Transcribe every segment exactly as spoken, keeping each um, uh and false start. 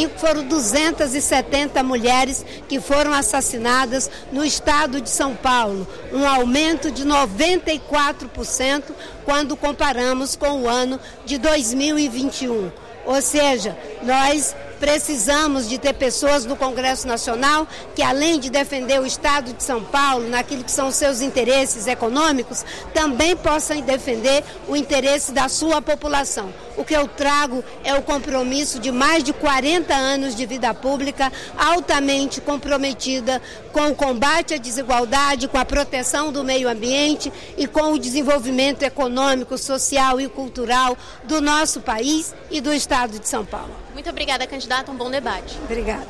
cinco foram duzentas e setenta mulheres que foram assassinadas no estado de São Paulo, um aumento de noventa e quatro por cento quando comparamos com o ano de dois mil e vinte e um. Ou seja, nós precisamos de ter pessoas no Congresso Nacional que, além de defender o Estado de São Paulo, naquilo que são seus interesses econômicos, também possam defender o interesse da sua população. O que eu trago é o compromisso de mais de quarenta anos de vida pública, altamente comprometida com o combate à desigualdade, com a proteção do meio ambiente e com o desenvolvimento econômico, social e cultural do nosso país e do Estado de São Paulo. Muito obrigada, candidata. Um bom debate. Obrigada.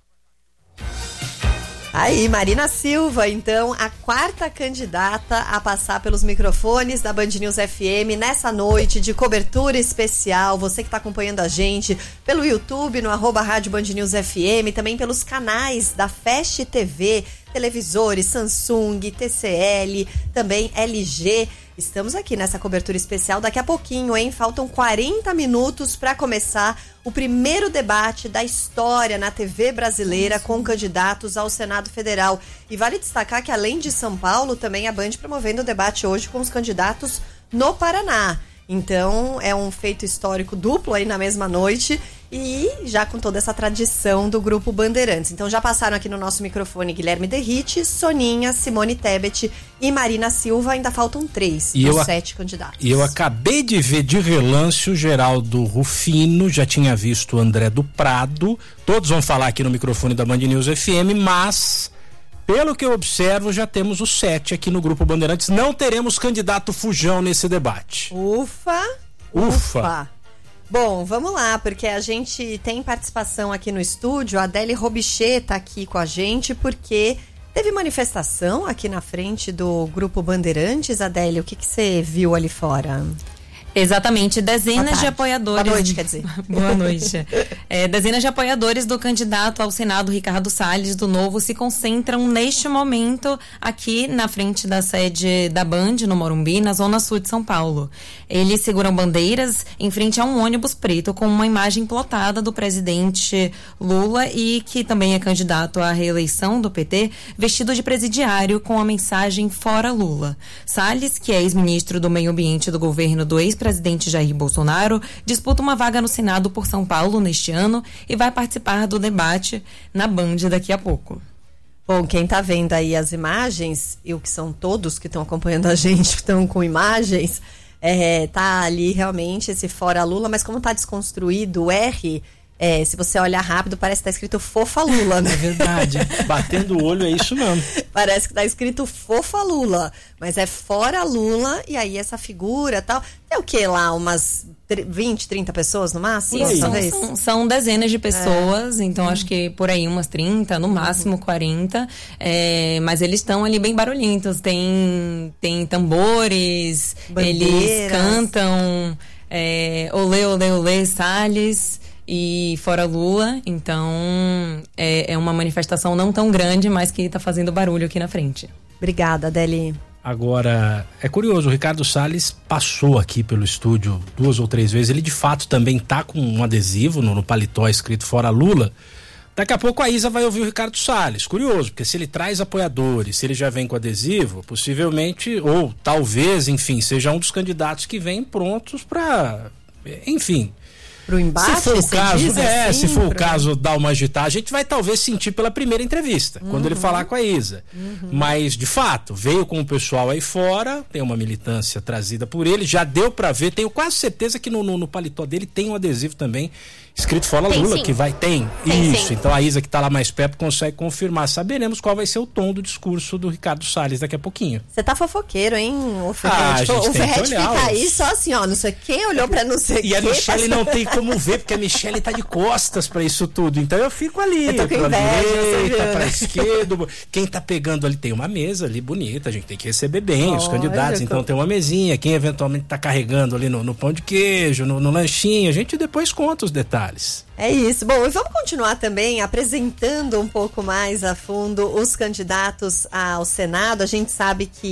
Aí, Marina Silva, então, a quarta candidata a passar pelos microfones da Band News F M nessa noite de cobertura especial. Você que está acompanhando a gente pelo YouTube, no arroba Rádio Band News F M, também pelos canais da Fast T V, televisores, Samsung, T C L, também L G. Estamos aqui nessa cobertura especial daqui a pouquinho, hein? Faltam quarenta minutos para começar o primeiro debate da história na T V brasileira com candidatos ao Senado Federal. E vale destacar que, além de São Paulo, também a Band promovendo o debate hoje com os candidatos no Paraná. Então, é um feito histórico duplo aí na mesma noite e já com toda essa tradição do Grupo Bandeirantes. Então, já passaram aqui no nosso microfone Guilherme Derrite, Soninha, Simone Tebet e Marina Silva. Ainda faltam três e dos eu, sete candidatos. E eu acabei de ver de relance o Geraldo Rufino, já tinha visto o André do Prado. Todos vão falar aqui no microfone da Band News F M, mas... pelo que eu observo, já temos os sete aqui no Grupo Bandeirantes. Não teremos candidato fujão nesse debate. Ufa! Ufa! Ufa. Bom, vamos lá, porque a gente tem participação aqui no estúdio. A Adélia Robichê tá aqui com a gente, porque teve manifestação aqui na frente do Grupo Bandeirantes. Adélia, o que que você viu ali fora? Exatamente, dezenas de apoiadores. Boa noite, quer dizer. Boa noite. É, dezenas de apoiadores do candidato ao Senado, Ricardo Salles, do Novo, se concentram neste momento aqui na frente da sede da Band, no Morumbi, na zona sul de São Paulo. Eles seguram bandeiras em frente a um ônibus preto com uma imagem plotada do presidente Lula e que também é candidato à reeleição do P T, vestido de presidiário com a mensagem Fora Lula. Salles, que é ex-ministro do Meio Ambiente do governo do ex presidente Jair Bolsonaro, disputa uma vaga no Senado por São Paulo neste ano e vai participar do debate na Band daqui a pouco. Bom, quem tá vendo aí as imagens, e o que são todos que estão acompanhando a gente, que estão com imagens, é, tá ali realmente esse Fora Lula, mas como tá desconstruído o R... É, se você olhar rápido, parece que tá escrito Fofa Lula, né? É verdade. Batendo o olho é isso mesmo. Parece que tá escrito Fofa Lula, mas é Fora Lula, e aí essa figura e tal. É o que lá? Umas vinte, trinta pessoas no máximo? Sim, talvez? São, são, são dezenas de pessoas, é. Então hum. acho que por aí umas trinta, no máximo quarenta. É, mas eles estão ali bem barulhentos. Tem, tem tambores, bandeiras. Eles cantam é, Olê, Olê, Olê, Salles e Fora Lula, então é, é uma manifestação não tão grande, mas que está fazendo barulho aqui na frente. Obrigada, Adeli. Agora, é curioso, o Ricardo Salles passou aqui pelo estúdio duas ou três vezes, ele de fato também tá com um adesivo no, no paletó escrito Fora Lula. Daqui a pouco a Isa vai ouvir o Ricardo Salles, curioso, porque se ele traz apoiadores, se ele já vem com adesivo, possivelmente, ou talvez, enfim, seja um dos candidatos que vem prontos para, enfim... Pro embate, se for o caso, diz é, assim, se for pro... o caso dar uma agitada, a gente vai talvez sentir pela primeira entrevista, uhum. quando ele falar com a Isa. Uhum. Mas, de fato, veio com o pessoal aí fora, tem uma militância trazida por ele, já deu pra ver, tenho quase certeza que no, no, no paletó dele tem um adesivo também escrito Fora tem, Lula, sim. que vai, tem, tem isso, sim. Então a Isa que tá lá mais perto consegue confirmar, saberemos qual vai ser o tom do discurso do Ricardo Salles daqui a pouquinho. Você tá fofoqueiro, hein, o Ferret? Ah, tipo, o Ferret fica os... aí só assim, ó, não sei quem olhou pra não sei quem. E a Michele não tem como ver, porque a Michele tá de costas pra isso tudo, então eu fico ali, eu tô com pra inveja, direita, pra esquerda, quem tá pegando ali, tem uma mesa ali bonita, a gente tem que receber bem Olha, os candidatos, então tô... tem uma mesinha, quem eventualmente tá carregando ali no, no pão de queijo, no, no lanchinho, a gente depois conta os detalhes. É isso. Bom, e vamos continuar também apresentando um pouco mais a fundo os candidatos ao Senado. A gente sabe que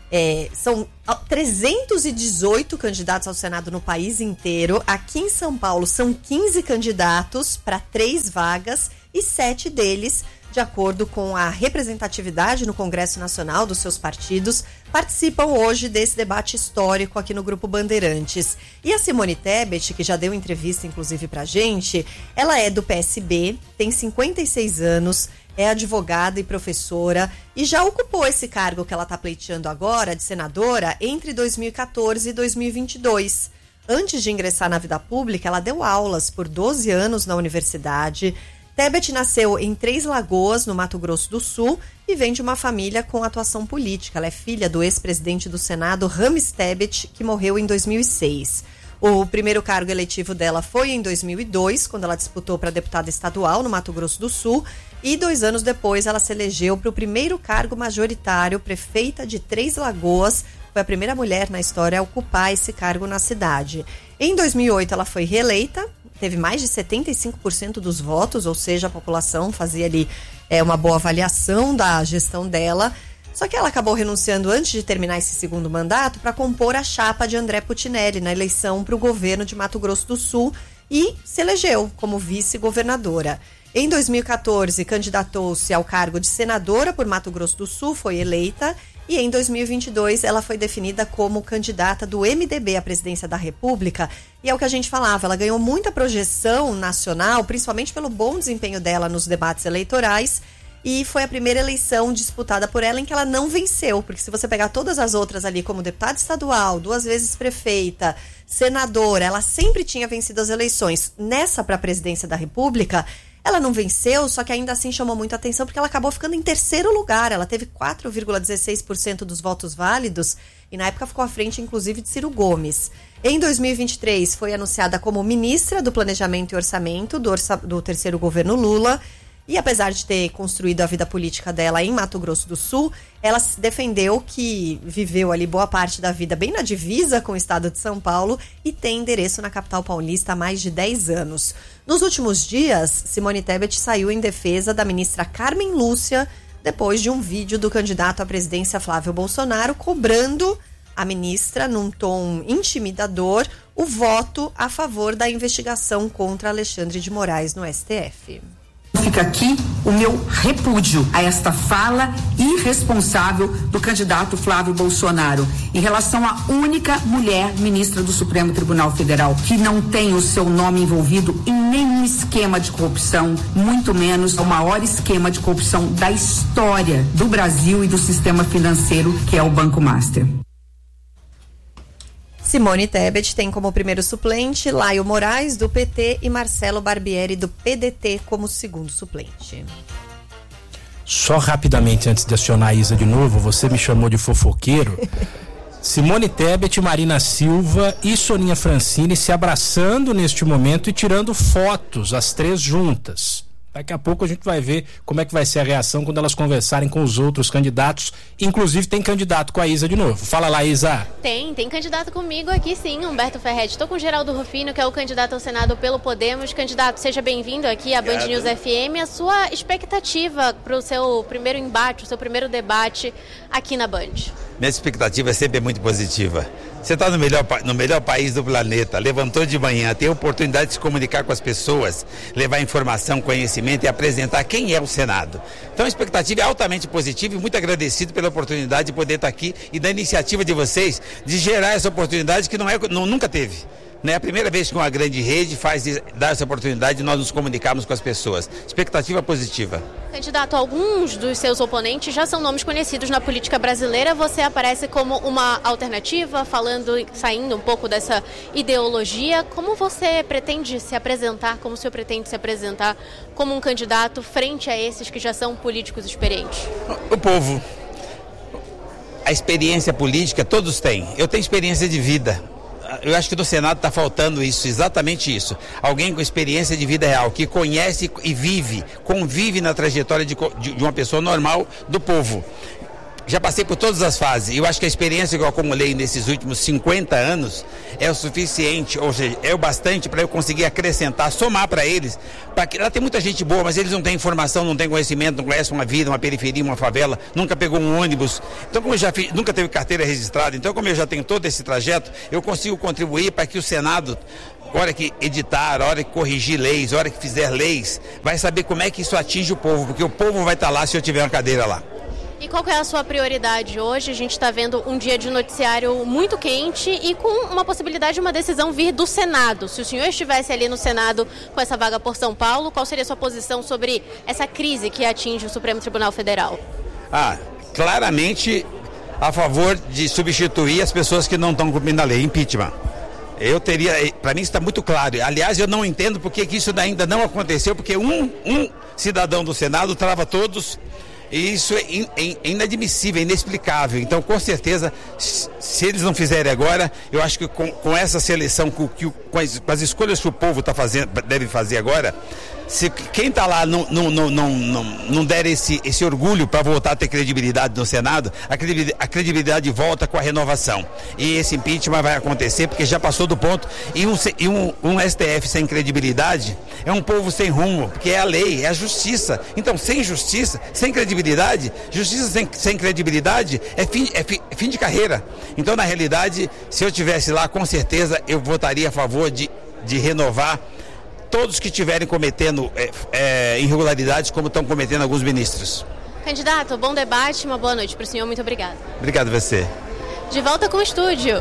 É, são trezentos e dezoito candidatos ao Senado no país inteiro. Aqui em São Paulo são quinze candidatos para três vagas e sete deles, de acordo com a representatividade no Congresso Nacional dos seus partidos, participam hoje desse debate histórico aqui no Grupo Bandeirantes. E a Simone Tebet, que já deu entrevista inclusive pra gente, ela é do P S B, tem cinquenta e seis anos, é advogada e professora e já ocupou esse cargo que ela está pleiteando agora, de senadora, entre dois mil e quatorze e dois mil e vinte e dois. Antes de ingressar na vida pública, ela deu aulas por doze anos na universidade. Tebet nasceu em Três Lagoas, no Mato Grosso do Sul, e vem de uma família com atuação política. Ela é filha do ex-presidente do Senado, Rames Tebet, que morreu em dois mil e seis. O primeiro cargo eletivo dela foi em dois mil e dois, quando ela disputou para deputada estadual no Mato Grosso do Sul, e dois anos depois ela se elegeu para o primeiro cargo majoritário, prefeita de Três Lagoas. Foi a primeira mulher na história a ocupar esse cargo na cidade. Em dois mil e oito ela foi reeleita, teve mais de setenta e cinco por cento dos votos, ou seja, a população fazia ali é, uma boa avaliação da gestão dela. Só que ela acabou renunciando antes de terminar esse segundo mandato para compor a chapa de André Putinelli na eleição para o governo de Mato Grosso do Sul e se elegeu como vice-governadora. Em dois mil e quatorze, candidatou-se ao cargo de senadora por Mato Grosso do Sul, foi eleita, e em dois mil e vinte e dois ela foi definida como candidata do M D B à presidência da República, e é o que a gente falava, ela ganhou muita projeção nacional, principalmente pelo bom desempenho dela nos debates eleitorais, e foi a primeira eleição disputada por ela em que ela não venceu, porque se você pegar todas as outras ali como deputada estadual, duas vezes prefeita, senadora, ela sempre tinha vencido as eleições. Nessa para a presidência da República, ela não venceu, só que ainda assim chamou muita atenção porque ela acabou ficando em terceiro lugar. Ela teve quatro vírgula dezesseis por cento dos votos válidos e na época ficou à frente, inclusive, de Ciro Gomes. Em dois mil e vinte e três, foi anunciada como ministra do Planejamento e Orçamento do, orça... do terceiro governo Lula. E apesar de ter construído a vida política dela em Mato Grosso do Sul, ela defendeu que viveu ali boa parte da vida bem na divisa com o estado de São Paulo e tem endereço na capital paulista há mais de dez anos. Nos últimos dias, Simone Tebet saiu em defesa da ministra Carmen Lúcia, depois de um vídeo do candidato à presidência Flávio Bolsonaro cobrando a ministra, num tom intimidador, o voto a favor da investigação contra Alexandre de Moraes no S T F. Fica aqui o meu repúdio a esta fala irresponsável do candidato Flávio Bolsonaro em relação à única mulher ministra do Supremo Tribunal Federal que não tem o seu nome envolvido em nenhum esquema de corrupção, muito menos o maior esquema de corrupção da história do Brasil e do sistema financeiro, que é o Banco Master. Simone Tebet tem como primeiro suplente Laio Moraes, do P T, e Marcelo Barbieri, do P D T, como segundo suplente. Só rapidamente, antes de acionar a Isa de novo, você me chamou de fofoqueiro. Simone Tebet, Marina Silva e Soninha Francini se abraçando neste momento e tirando fotos, as três juntas. Daqui a pouco a gente vai ver como é que vai ser a reação quando elas conversarem com os outros candidatos. Inclusive tem candidato com a Isa de novo. Fala lá, Isa. Tem, tem candidato comigo aqui sim, Humberto Ferretti. Estou com o Geraldo Rufino, que é o candidato ao Senado pelo Podemos. Candidato, seja bem-vindo aqui à Band News F M. A sua expectativa para o seu primeiro embate, o seu primeiro debate aqui na Band? Minha expectativa é sempre muito positiva. Você está no melhor, no melhor país do planeta, levantou de manhã, tem a oportunidade de se comunicar com as pessoas, levar informação, conhecimento e apresentar quem é o Senado. Então a expectativa é altamente positiva e muito agradecido pela oportunidade de poder estar aqui e da iniciativa de vocês de gerar essa oportunidade que não é, não, nunca teve. Não é a primeira vez que uma grande rede faz dar essa oportunidade de nós nos comunicarmos com as pessoas. Expectativa positiva. Candidato, alguns dos seus oponentes já são nomes conhecidos na política brasileira. Você aparece como uma alternativa, falando, saindo um pouco dessa ideologia. Como você pretende se apresentar, como o senhor pretende se apresentar como um candidato frente a esses que já são políticos experientes? O povo. A experiência política todos têm. Eu tenho experiência de vida. Eu acho que no Senado está faltando isso, exatamente isso. Alguém com experiência de vida real, que conhece e vive, convive na trajetória de, de, de uma pessoa normal do povo. já passei por todas as fases e eu acho que a experiência que eu acumulei nesses últimos cinquenta anos é o suficiente, ou seja, é o bastante para eu conseguir acrescentar, somar para eles. Pra que, lá tem muita gente boa, mas eles não têm informação, não têm conhecimento, não conhecem uma vida, uma periferia, uma favela, nunca pegou um ônibus. Então, como eu já fiz, nunca teve carteira registrada, então como eu já tenho todo esse trajeto, eu consigo contribuir para que o Senado, a hora que editar, a hora que corrigir leis, a hora que fizer leis, vai saber como é que isso atinge o povo, porque o povo vai estar lá se eu tiver uma cadeira lá. E qual que é a sua prioridade hoje? A gente está vendo um dia de noticiário muito quente e com uma possibilidade de uma decisão vir do Senado. Se o senhor estivesse ali no Senado com essa vaga por São Paulo, qual seria a sua posição sobre essa crise que atinge o Supremo Tribunal Federal? Ah, claramente a favor de substituir as pessoas que não estão cumprindo a lei, impeachment. Eu teria, para mim está muito claro. Aliás, eu não entendo porque que isso ainda não aconteceu, porque um, um cidadão do Senado trava todos. E isso é inadmissível, é inexplicável. Então, com certeza, se eles não fizerem agora, eu acho que com, com essa seleção, com, com, as, com as escolhas que o povo tá fazendo, deve fazer agora, se quem está lá não, não, não, não, não, não der esse, esse orgulho para voltar a ter credibilidade no Senado, a credibilidade, a credibilidade volta com a renovação. E esse impeachment vai acontecer porque já passou do ponto. E um, e um, um S T F sem credibilidade é um povo sem rumo, porque é a lei, é a justiça. Então, sem justiça, sem credibilidade, justiça sem, sem credibilidade é fim, é, fim, é fim de carreira. Então, na realidade, se eu estivesse lá, com certeza eu votaria a favor de, de renovar todos que estiverem cometendo é, é, irregularidades, como estão cometendo alguns ministros. Candidato, bom debate, uma boa noite para o senhor, muito obrigado. Obrigado a você. De volta com o estúdio.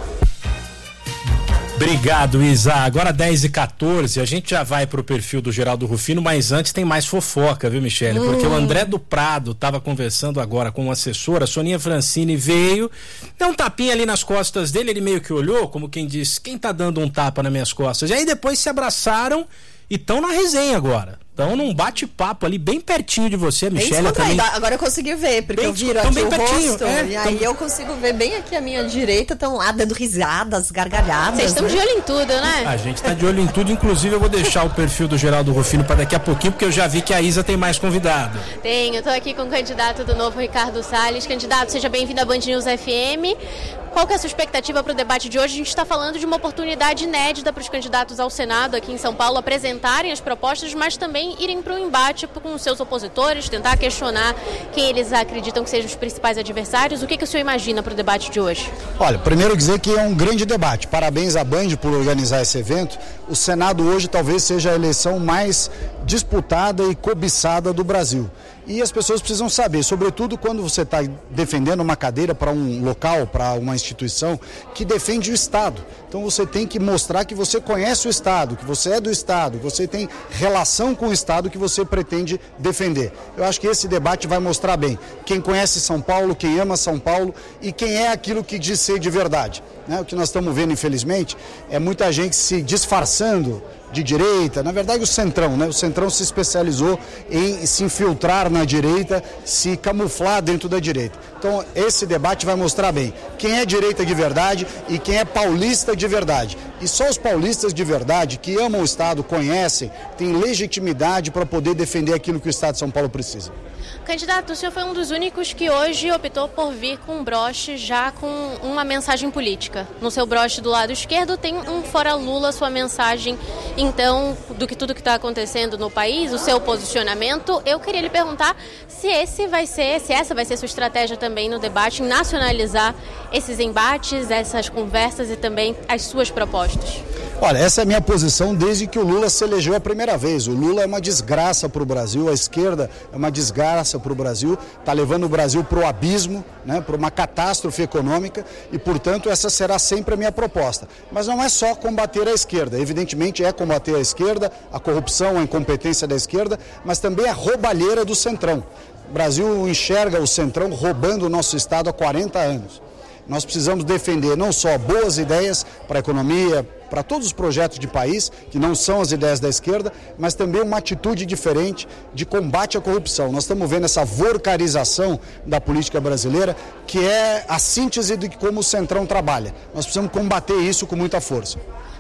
Obrigado, Isa. Agora dez e quatorze, a gente já vai pro perfil do Geraldo Rufino, mas antes tem mais fofoca, viu, Michele? Porque hum. o André do Prado estava conversando agora com uma assessora, a Soninha Francini veio, deu um tapinha ali nas costas dele, ele meio que olhou, como quem diz, quem tá dando um tapa nas minhas costas? E aí depois se abraçaram e estão na resenha agora. Estão num bate-papo ali bem pertinho de você, Michele. Também... Agora eu consegui ver, porque bem, eu viro aqui o rosto, é, e aí tão... eu consigo ver bem aqui à minha direita, estão lá dando risadas, gargalhadas. Vocês estão né? de olho em tudo, né? A gente tá de olho em tudo, inclusive eu vou deixar o perfil do Geraldo Rufino para daqui a pouquinho, porque eu já vi que a Isa tem mais convidado. Tenho, eu tô aqui com o candidato do Novo, Ricardo Salles. Candidato, seja bem-vindo à Band News F M. Qual que é a sua expectativa para o debate de hoje? A gente está falando de uma oportunidade inédita para os candidatos ao Senado aqui em São Paulo apresentarem as propostas, mas também irem para um embate com os seus opositores, tentar questionar quem eles acreditam que sejam os principais adversários. O que, que o senhor imagina para o debate de hoje? Olha, primeiro dizer que é um grande debate. Parabéns à Band por organizar esse evento. O Senado hoje talvez seja a eleição mais disputada e cobiçada do Brasil. E as pessoas precisam saber, sobretudo quando você está defendendo uma cadeira para um local, para uma instituição que defende o Estado. Então você tem que mostrar que você conhece o Estado, que você é do Estado, que você tem relação com o Estado que você pretende defender. Eu acho que esse debate vai mostrar bem quem conhece São Paulo, quem ama São Paulo e quem é aquilo que diz ser de verdade. Né? O que nós estamos vendo, infelizmente, é muita gente se disfarçando de direita, na verdade o Centrão, né? O Centrão se especializou em se infiltrar na direita, se camuflar dentro da direita. Então esse debate vai mostrar bem quem é direita de verdade e quem é paulista de verdade. E só os paulistas de verdade, que amam o Estado, conhecem, têm legitimidade para poder defender aquilo que o Estado de São Paulo precisa. Candidato, o senhor foi um dos únicos que hoje optou por vir com um broche já com uma mensagem política. No seu broche do lado esquerdo tem um Fora Lula, sua mensagem, então, do que tudo que está acontecendo no país, o seu posicionamento. Eu queria lhe perguntar se esse vai ser, se essa vai ser sua estratégia também no debate, em nacionalizar esses embates, essas conversas e também as suas propostas. Olha, essa é a minha posição desde que o Lula se elegeu a primeira vez. O Lula é uma desgraça para o Brasil, a esquerda é uma desgraça para o Brasil, está levando o Brasil para o abismo, né, para uma catástrofe econômica e, portanto, essa será sempre a minha proposta. Mas não é só combater a esquerda, evidentemente é combater a esquerda, a corrupção, a incompetência da esquerda, mas também a roubalheira do Centrão. O Brasil enxerga o Centrão roubando o nosso Estado há quarenta anos. Nós precisamos defender não só boas ideias para a economia, para todos os projetos de país, que não são as ideias da esquerda, mas também uma atitude diferente de combate à corrupção. Nós estamos vendo essa vorcarização da política brasileira, que é a síntese de como o Centrão trabalha. Nós precisamos combater isso com muita força.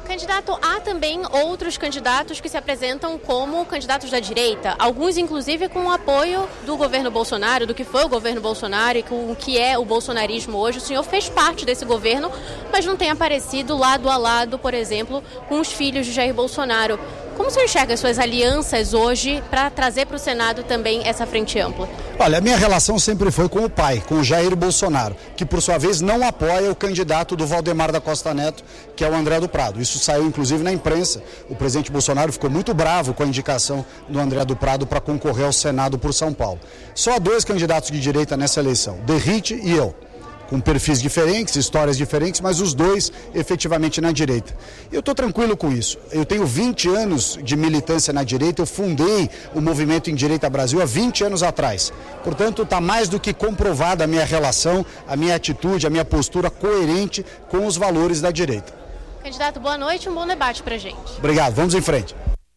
Candidato, há também outros candidatos que se apresentam como candidatos da direita, alguns inclusive com o apoio do governo Bolsonaro, do que foi o governo Bolsonaro e com o que é o bolsonarismo hoje. O senhor fez parte desse governo, mas não tem aparecido lado a lado, por exemplo, com os filhos de Jair Bolsonaro. Como o senhor enxerga as suas alianças hoje para trazer para o Senado também essa frente ampla? Olha, a minha relação sempre foi com o pai, com o Jair Bolsonaro, que por sua vez não apoia o candidato do Valdemar da Costa Neto, que é o André do Prado. Isso saiu inclusive na imprensa. O presidente Bolsonaro ficou muito bravo com a indicação do André do Prado para concorrer ao Senado por São Paulo. Só há dois candidatos de direita nessa eleição, Derrite e eu. Com perfis diferentes, histórias diferentes, mas os dois efetivamente na direita. Eu estou tranquilo com isso. Eu tenho vinte anos de militância na direita, eu fundei o Movimento em Direita Brasil há vinte anos atrás. Portanto, está mais do que comprovada a minha relação, a minha atitude, a minha postura coerente com os valores da direita. Candidato, boa noite e um bom debate para a gente. Obrigado, vamos em frente.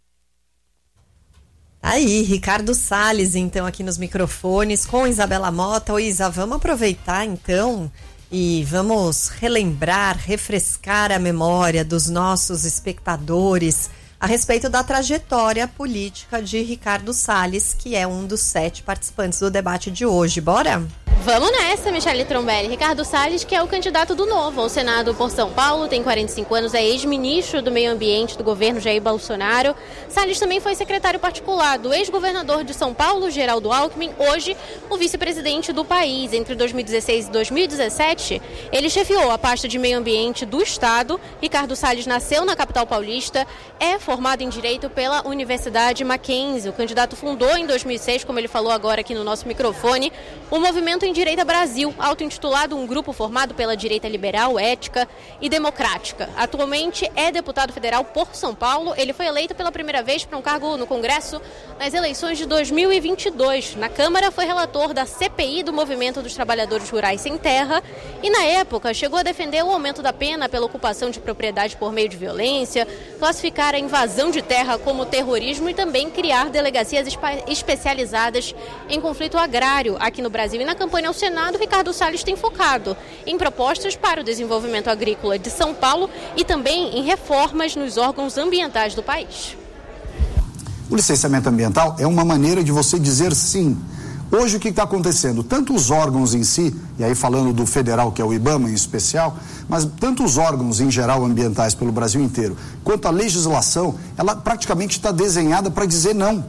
Aí, Ricardo Salles, então, aqui nos microfones, com Isabela Mota. Oi, Isa, vamos aproveitar, então, e vamos relembrar, refrescar a memória dos nossos espectadores a respeito da trajetória política de Ricardo Salles, que é um dos sete participantes do debate de hoje. Bora? Vamos nessa, Michele Trombelli. Ricardo Salles, que é o candidato do Novo ao Senado por São Paulo, tem quarenta e cinco anos, é ex-ministro do Meio Ambiente do governo Jair Bolsonaro. Salles também foi secretário particular do ex-governador de São Paulo, Geraldo Alckmin, hoje o vice-presidente do país. Entre dois mil e dezesseis e dois mil e dezessete, ele chefiou a pasta de Meio Ambiente do Estado. Ricardo Salles nasceu na capital paulista, é formado em Direito pela Universidade Mackenzie. O candidato fundou em dois mil e seis, como ele falou agora aqui no nosso microfone, o Movimento em Direita Brasil, auto-intitulado um grupo formado pela direita liberal, ética e democrática. Atualmente é deputado federal por São Paulo. Ele foi eleito pela primeira vez para um cargo no Congresso nas eleições de dois mil e vinte e dois. Na Câmara foi relator da C P I do Movimento dos Trabalhadores Rurais Sem Terra e, na época, chegou a defender o aumento da pena pela ocupação de propriedade por meio de violência, classificar a invasão de terra como terrorismo e também criar delegacias espe- especializadas em conflito agrário aqui no Brasil. E na campanha ao Senado, Ricardo Salles tem focado em propostas para o desenvolvimento agrícola de São Paulo e também em reformas nos órgãos ambientais do país. O licenciamento ambiental é uma maneira de você dizer sim. Hoje o que está acontecendo? Tanto os órgãos em si, e aí falando do federal, que é o IBAMA em especial, mas tanto os órgãos em geral ambientais pelo Brasil inteiro, quanto a legislação, ela praticamente está desenhada para dizer não.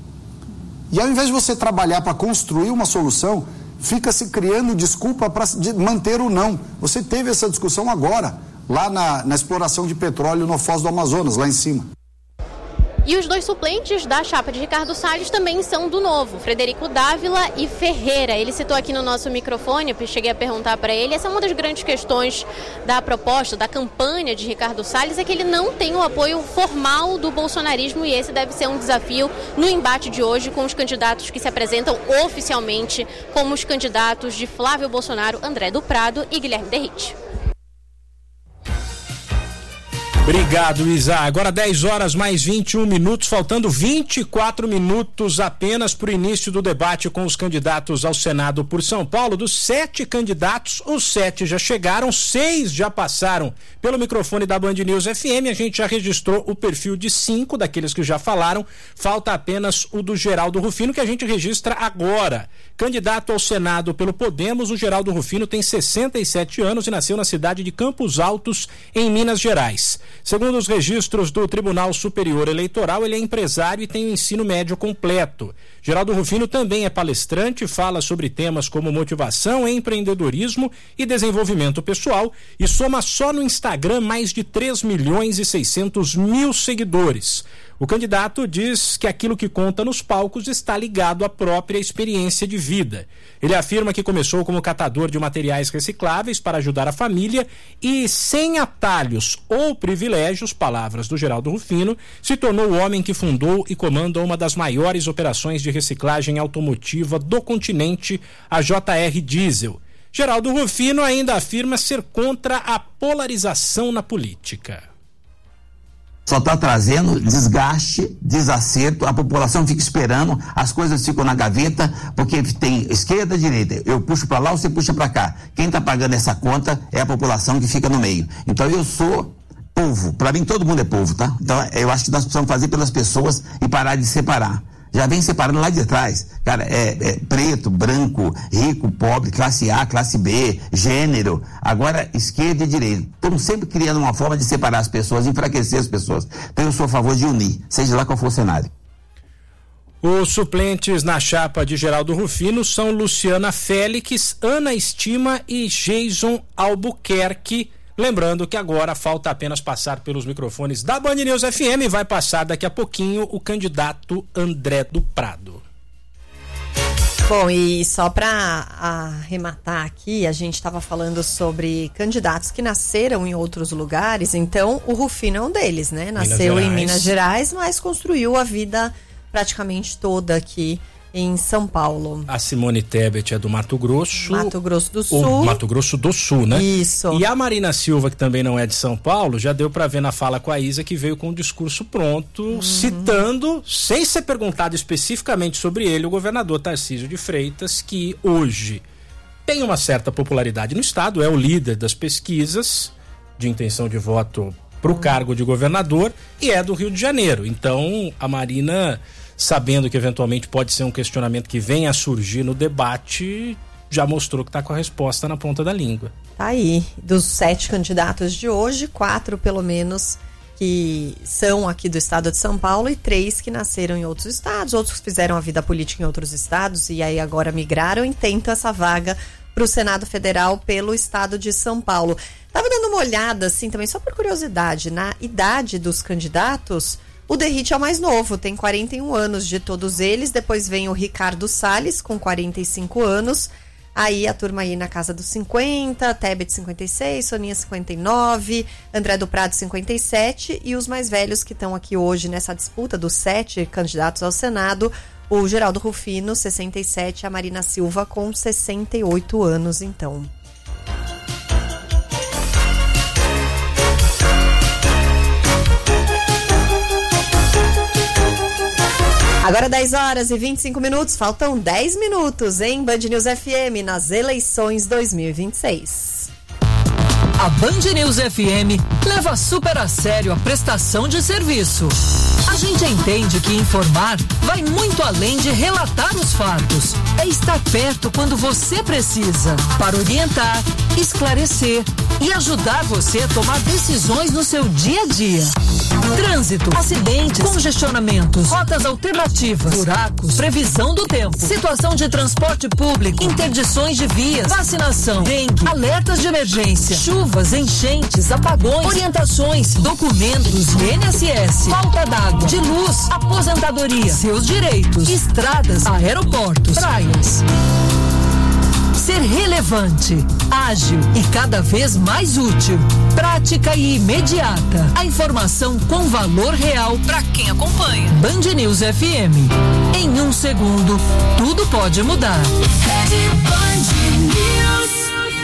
E ao invés de você trabalhar para construir uma solução, fica se criando desculpa para manter o não. Você teve essa discussão agora, lá na, na exploração de petróleo no Foz do Amazonas, lá em cima. E os dois suplentes da chapa de Ricardo Salles também são do Novo, Frederico Dávila e Ferreira. Ele citou aqui no nosso microfone, eu cheguei a perguntar para ele, essa é uma das grandes questões da proposta, da campanha de Ricardo Salles, é que ele não tem o apoio formal do bolsonarismo e esse deve ser um desafio no embate de hoje com os candidatos que se apresentam oficialmente como os candidatos de Flávio Bolsonaro, André do Prado e Guilherme Derrite. Obrigado, Isa. Agora dez horas mais vinte e um minutos, faltando vinte e quatro minutos apenas para o início do debate com os candidatos ao Senado por São Paulo. Dos sete candidatos, os sete já chegaram, seis já passaram pelo microfone da Band News F M. A gente já registrou o perfil de cinco daqueles que já falaram. Falta apenas o do Geraldo Rufino, que a gente registra agora. Candidato ao Senado pelo Podemos, o Geraldo Rufino tem sessenta e sete anos e nasceu na cidade de Campos Altos, em Minas Gerais. Segundo os registros do Tribunal Superior Eleitoral, ele é empresário e tem o ensino médio completo. Geraldo Rufino também é palestrante, fala sobre temas como motivação, empreendedorismo e desenvolvimento pessoal e soma só no Instagram mais de três milhões e seiscentos mil seguidores. O candidato diz que aquilo que conta nos palcos está ligado à própria experiência de vida. Ele afirma que começou como catador de materiais recicláveis para ajudar a família e, sem atalhos ou privilégios, palavras do Geraldo Rufino, se tornou o homem que fundou e comanda uma das maiores operações de reciclagem automotiva do continente, a J R Diesel. Geraldo Rufino ainda afirma ser contra a polarização na política. Só está trazendo desgaste, desacerto, a população fica esperando, as coisas ficam na gaveta, porque tem esquerda e direita, eu puxo para lá, você puxa para cá. Quem está pagando essa conta é a população que fica no meio. Então eu sou povo. Para mim, todo mundo é povo, tá? Então, eu acho que nós precisamos fazer pelas pessoas e parar de separar. Já vem separando lá de trás. Cara, é, é preto, branco, rico, pobre, classe A, classe B, gênero. Agora, esquerda e direita. Estamos sempre criando uma forma de separar as pessoas, enfraquecer as pessoas. Então, eu sou a favor de unir, seja lá qual for o cenário. Os suplentes na chapa de Geraldo Rufino são Luciana Félix, Ana Estima e Jason Albuquerque. Lembrando que agora falta apenas passar pelos microfones da Band News F M e vai passar daqui a pouquinho o candidato André do Prado. Bom, e só para arrematar aqui, a gente estava falando sobre candidatos que nasceram em outros lugares, então o Rufino é um deles, né? Nasceu em Minas Gerais, mas construiu a vida praticamente toda aqui em São Paulo. A Simone Tebet é do Mato Grosso. Mato Grosso do Sul. Ou Mato Grosso do Sul, né? Isso. E a Marina Silva, que também não é de São Paulo, já deu para ver na fala com a Isa que veio com um discurso pronto, uhum. citando, sem ser perguntado especificamente sobre ele, o governador Tarcísio de Freitas, que hoje tem uma certa popularidade no estado, é o líder das pesquisas de intenção de voto para o cargo de governador e é do Rio de Janeiro. Então, a Marina, sabendo que eventualmente pode ser um questionamento que venha a surgir no debate, já mostrou que está com a resposta na ponta da língua. Tá aí. Dos sete candidatos de hoje, quatro pelo menos que são aqui do estado de São Paulo e três que nasceram em outros estados, outros fizeram a vida política em outros estados e aí agora migraram e tentam essa vaga para o Senado Federal pelo estado de São Paulo. Tava dando uma olhada, assim, também só por curiosidade, na idade dos candidatos. O Derrite é o mais novo, tem quarenta e um anos de todos eles. Depois vem o Ricardo Salles, com quarenta e cinco anos. Aí a turma aí na casa dos cinquenta, Tebet cinquenta e seis, Soninha cinquenta e nove, André do Prado cinquenta e sete. E os mais velhos que estão aqui hoje nessa disputa dos sete candidatos ao Senado, o Geraldo Rufino, sessenta e sete, a Marina Silva com sessenta e oito anos, então. Agora dez horas e vinte e cinco minutos, faltam dez minutos em Band News F M nas eleições dois mil e vinte e seis. A Band News F M leva super a sério a prestação de serviço. A gente entende que informar vai muito além de relatar os fatos. É estar perto quando você precisa, para orientar, esclarecer e ajudar você a tomar decisões no seu dia a dia. Trânsito, acidentes, congestionamentos, rotas alternativas, buracos, previsão do tempo, situação de transporte público, interdições de vias, vacinação, dengue, alertas de emergência, chuvas, enchentes, apagões, orientações, documentos, I N S S, falta d'água, de luz, aposentadoria, seus direitos, estradas, aeroportos, praias. Ser relevante, ágil e cada vez mais útil, prática e imediata. A informação com valor real para quem acompanha. Band News F M. Em um segundo, tudo pode mudar. Rede Band News.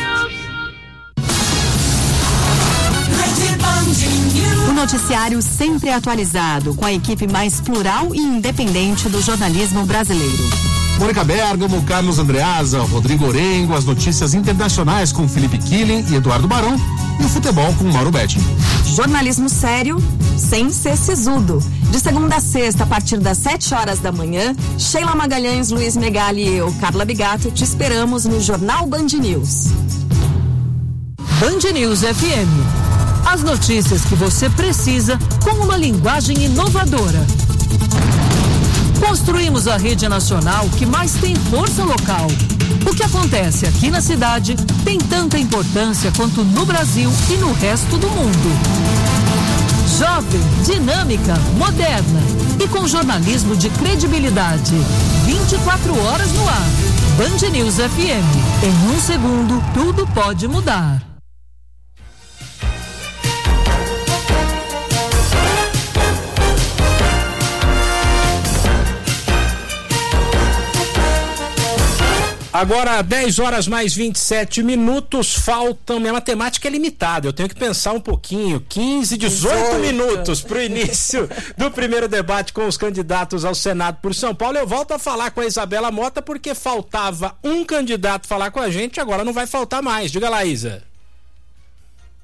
Rede Band News. O noticiário sempre atualizado, com a equipe mais plural e independente do jornalismo brasileiro. Mônica Bergamo, Carlos Andreasa, Rodrigo Orengo, as notícias internacionais com Felipe Killing e Eduardo Barão e o futebol com Mauro Betti. Jornalismo sério, sem ser sisudo. De segunda a sexta, a partir das sete horas da manhã, Sheila Magalhães, Luiz Megali e eu, Carla Bigato, te esperamos no Jornal Band News. Band News F M. As notícias que você precisa com uma linguagem inovadora. Construímos a rede nacional que mais tem força local. O que acontece aqui na cidade tem tanta importância quanto no Brasil e no resto do mundo. Jovem, dinâmica, moderna e com jornalismo de credibilidade. vinte e quatro horas no ar. Band News F M. Em um segundo, tudo pode mudar. Agora, dez horas mais vinte e sete minutos, faltam, minha matemática é limitada, eu tenho que pensar um pouquinho, quinze, dezoito minutos para o início do primeiro debate com os candidatos ao Senado por São Paulo. Eu volto a falar com a Isabela Mota porque faltava um candidato falar com a gente, agora não vai faltar mais. Diga lá, Isa.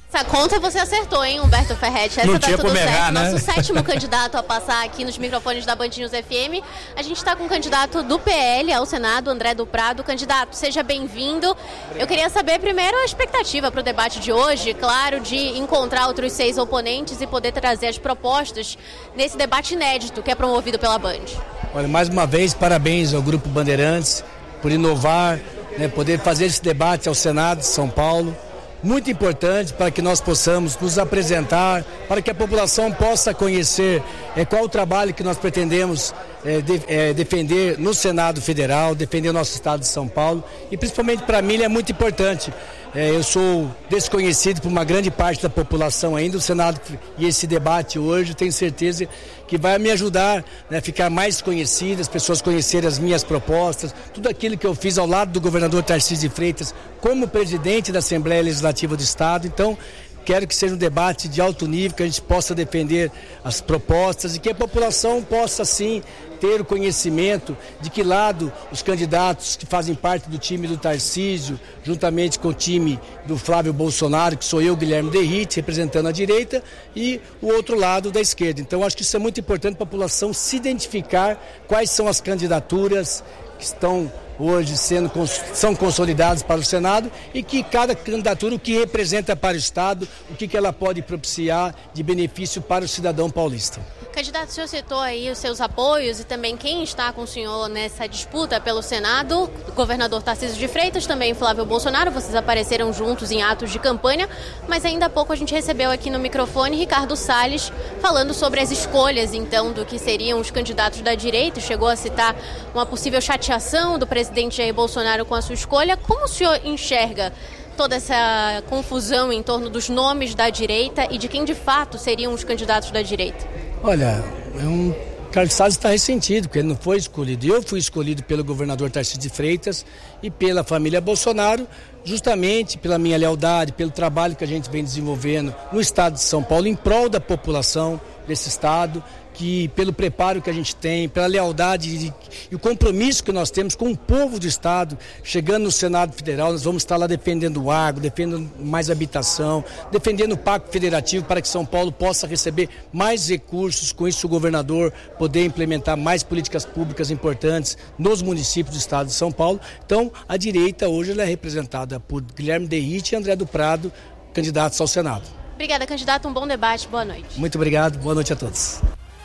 Essa conta você acertou, hein, Humberto Ferretti? Essa Não tá tinha tudo como certo. errar, né? Nosso sétimo candidato a passar aqui nos microfones da Band News F M. A gente está com um candidato do P L ao Senado, André do Prado. Candidato, seja bem-vindo. Eu queria saber primeiro a expectativa para o debate de hoje, claro, de encontrar outros seis oponentes e poder trazer as propostas nesse debate inédito que é promovido pela Band. Olha, mais uma vez, parabéns ao Grupo Bandeirantes por inovar, né, poder fazer esse debate ao Senado de São Paulo. Muito importante para que nós possamos nos apresentar, para que a população possa conhecer é, qual o trabalho que nós pretendemos é, de, é, defender no Senado Federal, defender o nosso estado de São Paulo. E principalmente para mim ele é muito importante. É, eu sou desconhecido por uma grande parte da população ainda, o Senado e esse debate hoje, tenho certeza que vai me ajudar, né, a ficar mais conhecido, as pessoas conhecerem as minhas propostas, tudo aquilo que eu fiz ao lado do governador Tarcísio de Freitas como presidente da Assembleia Legislativa do Estado. Então, quero que seja um debate de alto nível, que a gente possa defender as propostas e que a população possa, sim, ter o conhecimento de que lado os candidatos que fazem parte do time do Tarcísio, juntamente com o time do Flávio Bolsonaro, que sou eu, Guilherme Derrite, representando a direita, e o outro lado da esquerda. Então, acho que isso é muito importante para a população se identificar quais são as candidaturas que estão hoje sendo, são consolidados para o Senado e que cada candidatura, o que representa para o Estado, o que, que ela pode propiciar de benefício para o cidadão paulista. Candidato, o senhor citou aí os seus apoios e também quem está com o senhor nessa disputa pelo Senado, o governador Tarcísio de Freitas, também Flávio Bolsonaro, vocês apareceram juntos em atos de campanha, mas ainda há pouco a gente recebeu aqui no microfone Ricardo Salles falando sobre as escolhas, então, do que seriam os candidatos da direita, chegou a citar uma possível chateação do presidente Jair Bolsonaro com a sua escolha. Como o senhor enxerga toda essa confusão em torno dos nomes da direita e de quem de fato seriam os candidatos da direita? Olha, é um... Carlos Salles está ressentido, porque ele não foi escolhido. Eu fui escolhido pelo governador Tarcísio de Freitas e pela família Bolsonaro, justamente pela minha lealdade, pelo trabalho que a gente vem desenvolvendo no estado de São Paulo, em prol da população desse estado, que pelo preparo que a gente tem, pela lealdade e, e o compromisso que nós temos com o povo do estado, chegando no Senado Federal, nós vamos estar lá defendendo o agro, defendendo mais habitação, defendendo o Pacto Federativo para que São Paulo possa receber mais recursos, com isso o governador poder implementar mais políticas públicas importantes nos municípios do estado de São Paulo. Então, a direita hoje ela é representada por Guilherme Derrite e André do Prado, candidatos ao Senado. Obrigada, candidato. Um bom debate. Boa noite. Muito obrigado. Boa noite a todos.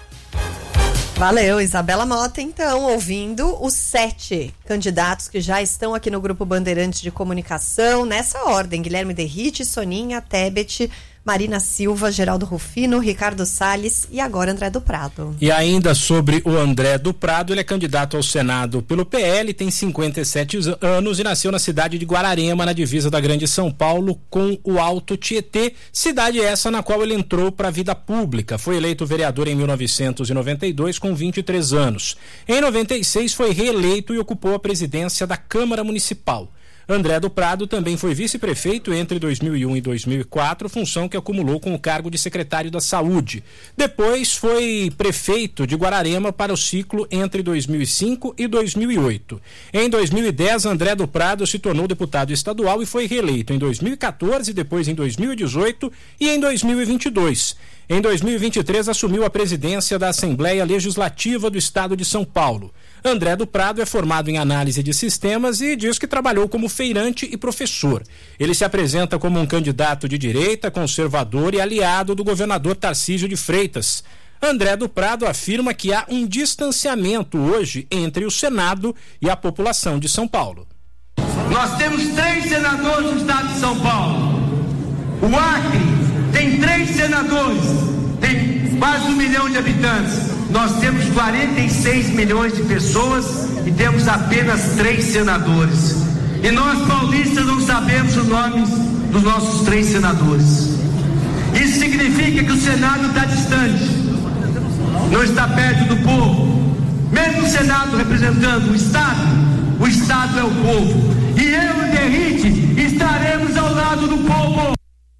Valeu, Isabela Mota, então, ouvindo os sete candidatos que já estão aqui no Grupo Bandeirantes de Comunicação, nessa ordem: Guilherme Derrite, Soninha, Tebet, Marina Silva, Geraldo Rufino, Ricardo Salles e agora André do Prado. E ainda sobre o André do Prado, ele é candidato ao Senado pelo P L, tem cinquenta e sete anos e nasceu na cidade de Guararema, na divisa da Grande São Paulo com o Alto Tietê, cidade essa na qual ele entrou para a vida pública. Foi eleito vereador em mil novecentos e noventa e dois com vinte e três anos. Em noventa e seis foi reeleito e ocupou a presidência da Câmara Municipal. André do Prado também foi vice-prefeito entre dois mil e um e dois mil e quatro, função que acumulou com o cargo de secretário da Saúde. Depois foi prefeito de Guararema para o ciclo entre dois mil e cinco e dois mil e oito. Em dois mil e dez, André do Prado se tornou deputado estadual e foi reeleito em dois mil e quatorze, depois em dois mil e dezoito e em dois mil e vinte e dois. Em dois mil e vinte e três, assumiu a presidência da Assembleia Legislativa do Estado de São Paulo. André do Prado é formado em análise de sistemas e diz que trabalhou como feirante e professor. Ele se apresenta como um candidato de direita, conservador e aliado do governador Tarcísio de Freitas. André do Prado afirma que há um distanciamento hoje entre o Senado e a população de São Paulo. Nós temos três senadores no estado de São Paulo. O Acre tem três senadores, tem quase um milhão de habitantes. Nós temos quarenta e seis milhões de pessoas e temos apenas três senadores. E nós paulistas não sabemos os nomes dos nossos três senadores. Isso significa que o Senado está distante, não está perto do povo. Mesmo o Senado representando o Estado, o Estado é o povo. E eu e Derrite estaremos ao lado do povo.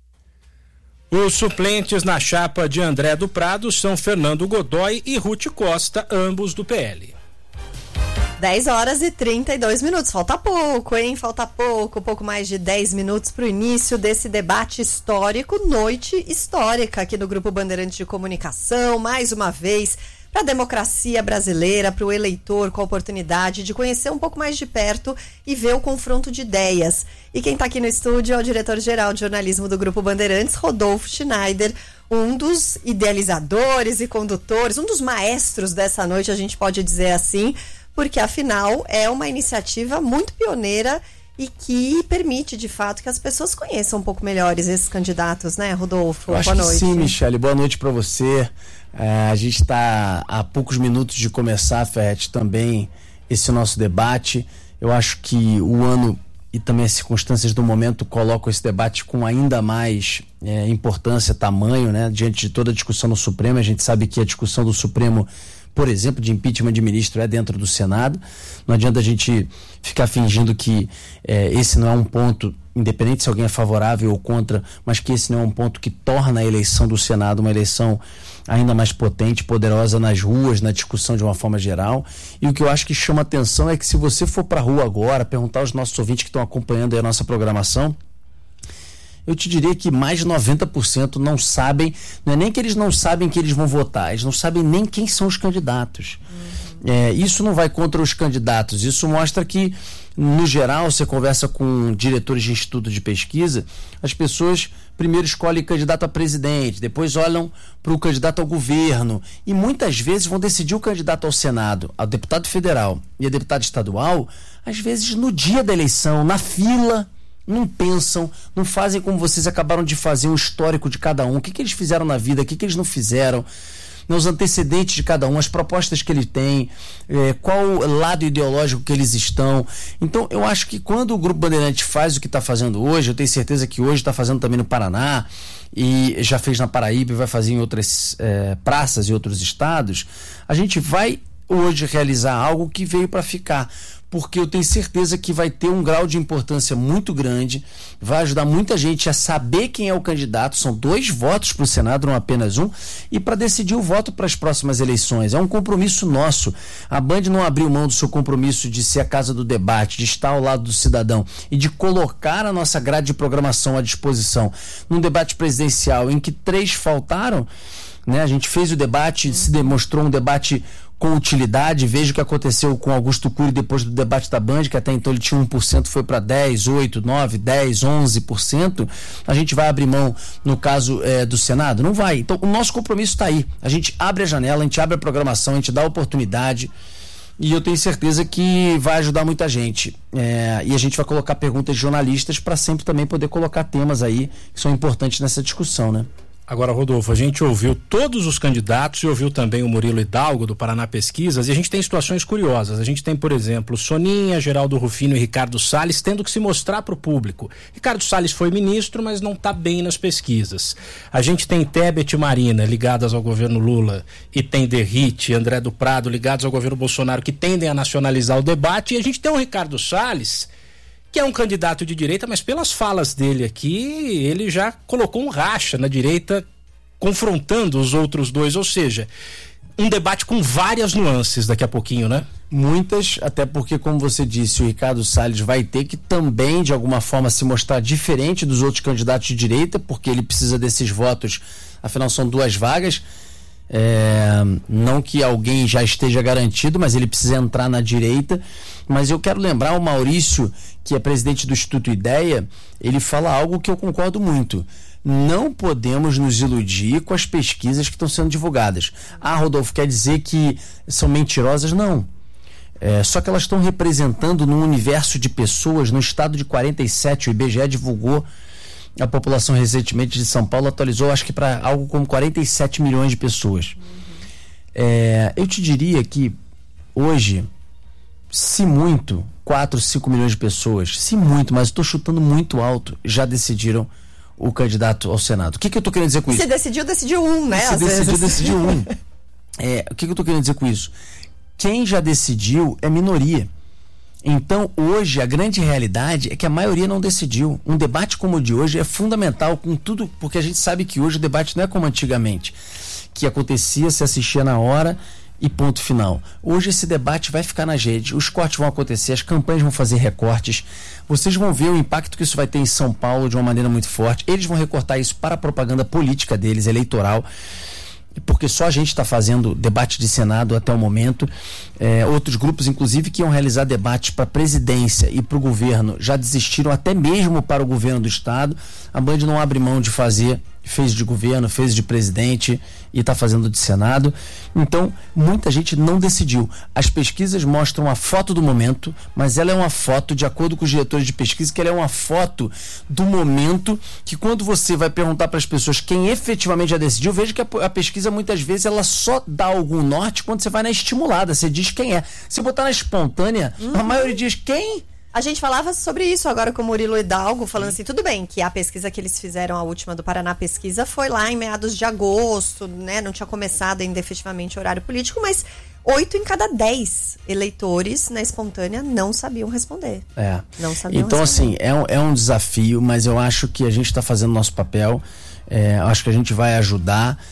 Os suplentes na chapa de André do Prado são Fernando Godoy e Ruth Costa, ambos do P L. dez horas e trinta e dois minutos. Falta pouco, hein? Falta pouco, pouco mais de dez minutos para o início desse debate histórico, noite histórica aqui no Grupo Bandeirantes de Comunicação, mais uma vez, para a democracia brasileira, para o eleitor com a oportunidade de conhecer um pouco mais de perto e ver o confronto de ideias. E quem está aqui no estúdio é o diretor-geral de jornalismo do Grupo Bandeirantes, Rodolfo Schneider, um dos idealizadores e condutores, um dos maestros dessa noite, a gente pode dizer assim, porque afinal é uma iniciativa muito pioneira e que permite, de fato, que as pessoas conheçam um pouco melhores esses candidatos, né, Rodolfo? Eu acho Boa que noite. Sim, Michele, boa noite para você. É, a gente está há poucos minutos de começar, Ferret, também esse nosso debate. Eu acho que o ano e também as circunstâncias do momento colocam esse debate com ainda mais é, importância, tamanho, né, diante de toda a discussão no Supremo. A gente sabe que a discussão do Supremo, por exemplo, de impeachment de ministro é dentro do Senado. Não adianta a gente ficar fingindo que é, esse não é um ponto, independente se alguém é favorável ou contra, mas que esse não é um ponto que torna a eleição do Senado uma eleição ainda mais potente, poderosa nas ruas, na discussão de uma forma geral. E o que eu acho que chama atenção é que se você for para a rua agora, perguntar aos nossos ouvintes que estão acompanhando aí a nossa programação, eu te diria que mais de noventa por cento não sabem, não é nem que eles não sabem que eles vão votar, eles não sabem nem quem são os candidatos. Uhum. É, isso não vai contra os candidatos, isso mostra que, no geral, você conversa com diretores de instituto de pesquisa, as pessoas primeiro escolhem candidato a presidente, depois olham para o candidato ao governo e muitas vezes vão decidir o candidato ao Senado, ao deputado federal e a deputado estadual, às vezes no dia da eleição, na fila. Não pensam, não fazem como vocês acabaram de fazer um histórico de cada um, o que, que eles fizeram na vida, o que, que eles não fizeram, os antecedentes de cada um, as propostas que ele tem, é, qual lado ideológico que eles estão. Então eu acho que quando o Grupo Bandeirante faz o que está fazendo hoje, eu tenho certeza que hoje está fazendo também no Paraná e já fez na Paraíba e vai fazer em outras é, praças e outros estados, a gente vai hoje realizar algo que veio para ficar, porque eu tenho certeza que vai ter um grau de importância muito grande, vai ajudar muita gente a saber quem é o candidato. São dois votos para o Senado, não apenas um, e para decidir o voto para as próximas eleições. É um compromisso nosso. A Band não abriu mão do seu compromisso de ser a casa do debate, de estar ao lado do cidadão e de colocar a nossa grade de programação à disposição. Num debate presidencial em que três faltaram, né, a gente fez o debate, se demonstrou um debate com utilidade. Veja o que aconteceu com Augusto Cury depois do debate da Band, que até então ele tinha um por cento, foi para dez, oito, nove, dez, onze por cento. A gente vai abrir mão no caso é, do Senado? Não vai. Então o nosso compromisso está aí. A gente abre a janela, a gente abre a programação, a gente dá a oportunidade e eu tenho certeza que vai ajudar muita gente. É, e a gente vai colocar perguntas de jornalistas para sempre também poder colocar temas aí que são importantes nessa discussão, né? Agora, Rodolfo, a gente ouviu todos os candidatos e ouviu também o Murilo Hidalgo do Paraná Pesquisas e a gente tem situações curiosas. A gente tem, por exemplo, Soninha, Geraldo Rufino e Ricardo Salles tendo que se mostrar para o público. Ricardo Salles foi ministro, mas não está bem nas pesquisas. A gente tem Tebet e Marina ligadas ao governo Lula e tem Derrite e André do Prado ligados ao governo Bolsonaro que tendem a nacionalizar o debate, e a gente tem o Ricardo Salles, que é um candidato de direita, mas pelas falas dele aqui, ele já colocou um racha na direita, confrontando os outros dois, ou seja, um debate com várias nuances daqui a pouquinho, né? Muitas, até porque, como você disse, o Ricardo Salles vai ter que também, de alguma forma, se mostrar diferente dos outros candidatos de direita, porque ele precisa desses votos, afinal são duas vagas. É, não que alguém já esteja garantido, mas ele precisa entrar na direita. Mas eu quero lembrar o Maurício, que é presidente do Instituto Ideia, ele fala algo que eu concordo muito. Não podemos nos iludir com as pesquisas que estão sendo divulgadas. Ah, Rodolfo, quer dizer que são mentirosas? Não. É, só que elas estão representando num universo de pessoas, no estado de quarenta e sete, o I B G E divulgou a população recentemente de São Paulo, atualizou acho que para algo como quarenta e sete milhões de pessoas. É, eu te diria que hoje, se muito, quatro, cinco milhões de pessoas, se muito, mas estou chutando muito alto, já decidiram o candidato ao Senado. O que, que eu estou querendo dizer com se isso? Se decidiu, decidiu um, né? Se às decidiu, vezes. decidiu um. É, o que, que eu estou querendo dizer com isso? Quem já decidiu é minoria. Então, hoje, a grande realidade é que a maioria não decidiu. Um debate como o de hoje é fundamental com tudo, porque a gente sabe que hoje o debate não é como antigamente, que acontecia, se assistia na hora e ponto final. Hoje esse debate vai ficar nas redes, os cortes vão acontecer, as campanhas vão fazer recortes, vocês vão ver o impacto que isso vai ter em São Paulo de uma maneira muito forte. Eles vão recortar isso para a propaganda política deles, eleitoral, porque só a gente está fazendo debate de Senado até o momento. É, outros grupos, inclusive, que iam realizar debates para a presidência e para o governo, já desistiram até mesmo para o governo do estado. A Band não abre mão de fazer, fez de governo, fez de presidente e está fazendo de Senado. Então, muita gente não decidiu. As pesquisas mostram a foto do momento, mas ela é uma foto, de acordo com os diretores de pesquisa, que ela é uma foto do momento que, quando você vai perguntar para as pessoas quem efetivamente já decidiu, veja que a, a pesquisa muitas vezes ela só dá algum norte quando você vai na estimulada, você diz quem é. Se botar na espontânea, uhum. a maioria diz quem? A gente falava sobre isso agora com o Murilo Hidalgo, falando assim, tudo bem, que a pesquisa que eles fizeram, a última do Paraná Pesquisa, foi lá em meados de agosto, né? Não tinha começado ainda efetivamente o horário político, mas oito em cada dez eleitores na espontânea não sabiam responder. É. Não sabiam então, responder. assim, é um, é um desafio, mas eu acho que a gente está fazendo nosso papel, é, acho que a gente vai ajudar.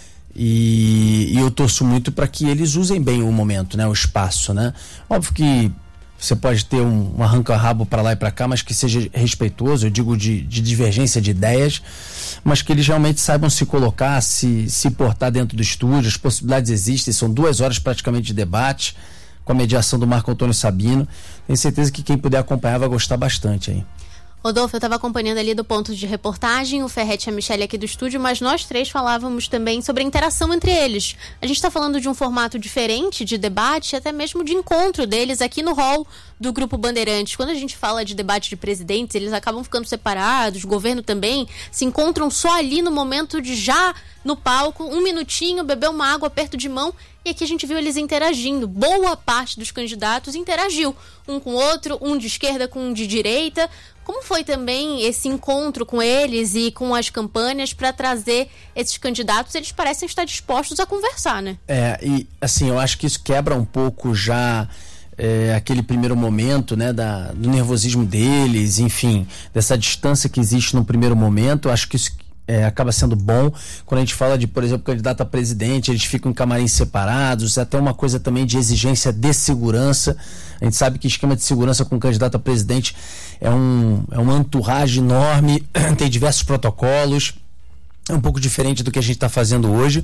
E, e eu torço muito para que eles usem bem o momento, né? O espaço, né? Óbvio que você pode ter um, um arranca-rabo para lá e para cá, mas que seja respeitoso, eu digo de, de divergência de ideias, mas que eles realmente saibam se colocar, se, se portar dentro do estúdio. As possibilidades existem, são duas horas praticamente de debate, com a mediação do Marco Antônio Sabino. Tenho certeza que quem puder acompanhar vai gostar bastante aí. Rodolfo, eu estava acompanhando ali do ponto de reportagem, o Ferretti e a Michele aqui do estúdio, mas nós três falávamos também sobre a interação entre eles. A gente está falando de um formato diferente de debate, até mesmo de encontro deles aqui no hall do Grupo Bandeirantes. Quando a gente fala de debate de presidentes, eles acabam ficando separados, o governo também, se encontram só ali no momento de já no palco, um minutinho, beber uma água, aperto de mão, e aqui a gente viu eles interagindo. Boa parte dos candidatos interagiu, um com o outro, um de esquerda com um de direita. Como foi também esse encontro com eles e com as campanhas para trazer esses candidatos? Eles parecem estar dispostos a conversar, né? É, e assim, eu acho que isso quebra um pouco já é, aquele primeiro momento, né, da, do nervosismo deles, enfim, dessa distância que existe no primeiro momento. Eu acho que isso É, acaba sendo bom. Quando a gente fala de, por exemplo, candidato a presidente, eles ficam em camarins separados, até uma coisa também de exigência de segurança. A gente sabe que esquema de segurança com candidato a presidente é um, é uma entourage enorme, tem diversos protocolos, é um pouco diferente do que a gente está fazendo hoje,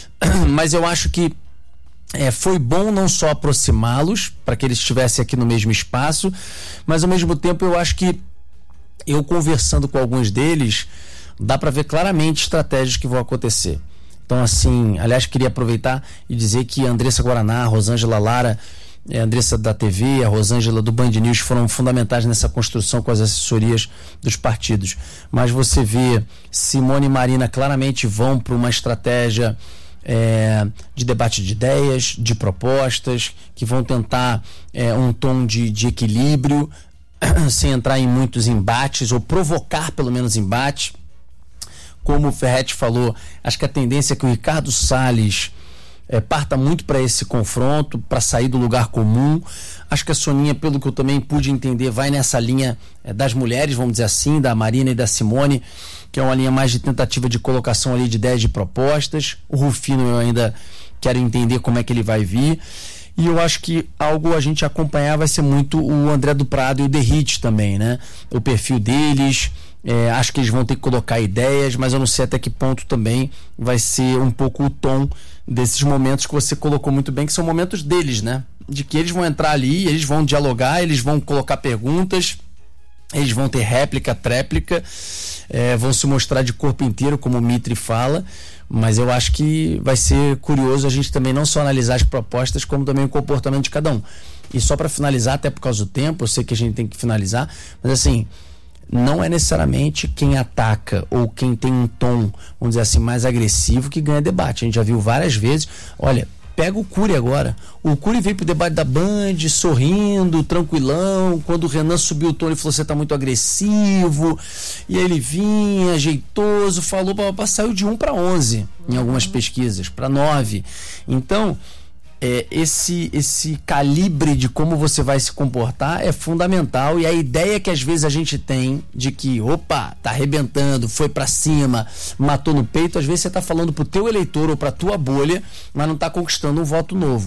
mas eu acho que É, foi bom não só aproximá-los para que eles estivessem aqui no mesmo espaço, mas ao mesmo tempo eu acho que eu conversando com alguns deles, dá para ver claramente estratégias que vão acontecer. Então, assim, aliás, queria aproveitar e dizer que a Andressa Guaraná, a Rosângela Lara, a Andressa da T V, a Rosângela do Band News foram fundamentais nessa construção com as assessorias dos partidos. Mas você vê Simone e Marina claramente vão para uma estratégia é, de debate de ideias, de propostas, que vão tentar é, um tom de, de equilíbrio, sem entrar em muitos embates, ou provocar pelo menos embate. Como o Ferretti falou, acho que a tendência é que o Ricardo Salles é, parta muito para esse confronto, para sair do lugar comum. Acho que a Soninha, pelo que eu também pude entender, vai nessa linha é, das mulheres, vamos dizer assim, da Marina e da Simone, que é uma linha mais de tentativa de colocação ali de ideias, de propostas. O Rufino eu ainda quero entender como é que ele vai vir. E eu acho que algo a gente acompanhar vai ser muito o André do Prado e o Derrite também, né? O perfil deles. É, acho que eles vão ter que colocar ideias, mas eu não sei até que ponto também vai ser um pouco o tom desses momentos que você colocou muito bem, que são momentos deles, né? De que eles vão entrar ali, eles vão dialogar, eles vão colocar perguntas, eles vão ter réplica, tréplica, é, vão se mostrar de corpo inteiro, como o Mitri fala, mas eu acho que vai ser curioso a gente também não só analisar as propostas, como também o comportamento de cada um. E só para finalizar, até por causa do tempo, eu sei que a gente tem que finalizar, mas assim, não é necessariamente quem ataca ou quem tem um tom, vamos dizer assim, mais agressivo que ganha debate. A gente já viu várias vezes. Olha, pega o Cury agora. O Cury veio pro debate da Band sorrindo, tranquilão. Quando o Renan subiu o tom, ele falou: você tá muito agressivo. E aí ele vinha, jeitoso, falou, papá, saiu de um para onze em algumas pesquisas, para nove. Então, É, esse, esse calibre de como você vai se comportar é fundamental, e a ideia que às vezes a gente tem de que, opa, tá arrebentando, foi pra cima, matou no peito, às vezes você tá falando pro teu eleitor ou pra tua bolha, mas não tá conquistando um voto novo.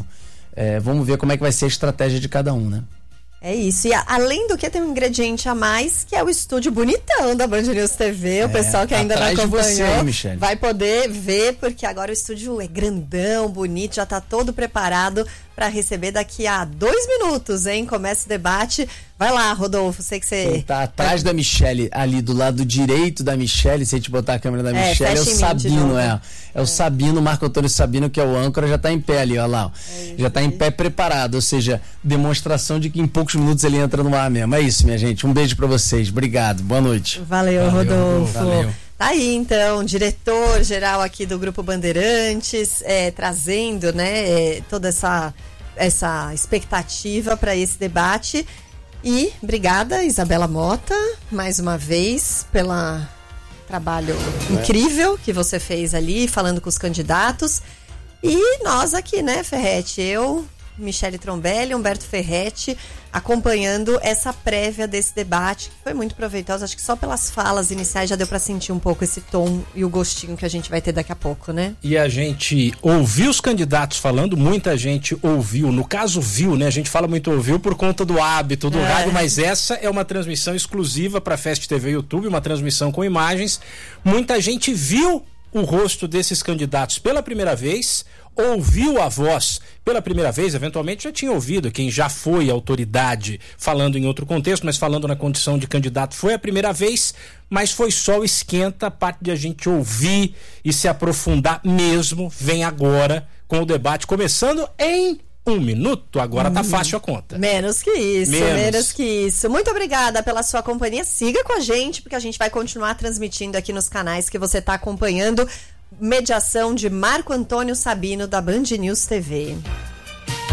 é, vamos ver como é que vai ser a estratégia de cada um, né? É isso, e a, além do que tem um ingrediente a mais, que é o estúdio bonitão da Band News T V, é, o pessoal que ainda não acompanhou você, hein, vai poder ver, porque agora o estúdio é grandão, bonito, já tá todo preparado para receber daqui a dois minutos, hein? Começa o debate. Vai lá, Rodolfo, sei que você... Quem tá atrás da Michele, ali do lado direito da Michele, se a gente botar a câmera da é, Michele, é o Sabino, é. É o é. Sabino, Marco Antônio Sabino, que é o âncora, já tá em pé ali, ó lá. É já tá em pé preparado, ou seja, demonstração de que em poucos minutos ele entra no ar mesmo. É isso, minha gente. Um beijo para vocês. Obrigado. Boa noite. Valeu, Valeu Rodolfo. Valeu. Tá aí, então, diretor-geral aqui do Grupo Bandeirantes, é, trazendo, né, é, toda essa, essa expectativa para esse debate. E obrigada, Isabela Mota, mais uma vez, pelo trabalho é. incrível que você fez ali, falando com os candidatos. E nós aqui, né, Ferretti? Eu, Michele Trombelli, Humberto Ferretti, acompanhando essa prévia desse debate, que foi muito proveitosa. Acho que só pelas falas iniciais já deu para sentir um pouco esse tom e o gostinho que a gente vai ter daqui a pouco, né? E a gente ouviu os candidatos falando, muita gente ouviu, no caso viu, né? A gente fala muito ouviu por conta do hábito do é. rádio, mas essa é uma transmissão exclusiva para Fast T V e YouTube, uma transmissão com imagens. Muita gente viu o rosto desses candidatos pela primeira vez, ouviu a voz pela primeira vez, eventualmente já tinha ouvido quem já foi autoridade falando em outro contexto, mas falando na condição de candidato foi a primeira vez, mas foi só o esquenta, a parte de a gente ouvir e se aprofundar mesmo, vem agora com o debate começando em um minuto, agora tá fácil a conta. Menos que isso, menos. menos que isso. Muito obrigada pela sua companhia, siga com a gente, porque a gente vai continuar transmitindo aqui nos canais que você tá acompanhando. Mediação de Marco Antônio Sabino, da Band News T V.